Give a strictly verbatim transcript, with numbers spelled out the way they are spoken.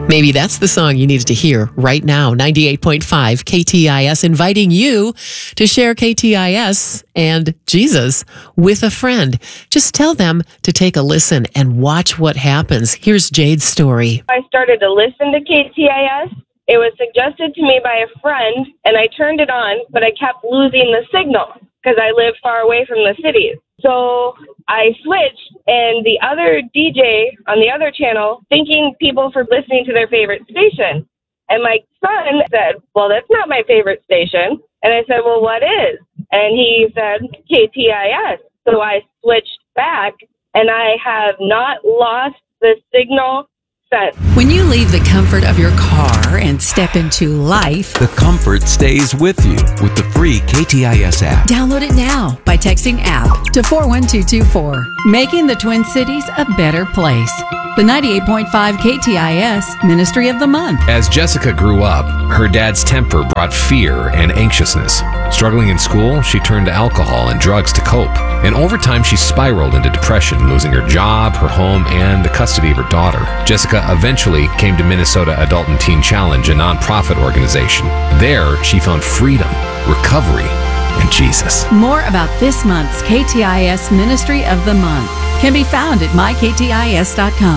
Maybe that's the song you needed to hear right now. ninety-eight point five K T I S inviting you to share K T I S and Jesus with a friend. Just tell them to take a listen and watch what happens. Here's Jade's story. I started to listen to K T I S. It was suggested to me by a friend, and I turned it on, but I kept losing the signal because I live far away from the cities. So I switched, and the other D J on the other channel thanking people for listening to their favorite station. And my son said, well, that's not my favorite station. And I said, well, what is? And he said, K T I S. So I switched back, and I have not lost the signal since. When you leave the comfort of your car and step into life, the comfort stays with you with the free K T I S app. Download it now by texting app to four one two two four, making the Twin Cities a better place. The ninety-eight point five K T I S Ministry of the Month. As Jessica grew up, her dad's temper brought fear and anxiousness. Struggling in school, she turned to alcohol and drugs to cope. And over time, she spiraled into depression, losing her job, her home, and the custody of her daughter. Jessica eventually came to Minnesota Adult and Teen Challenge, a nonprofit organization. There, she found freedom, recovery, and Jesus. More about this month's K T I S Ministry of the Month can be found at my K T I S dot com.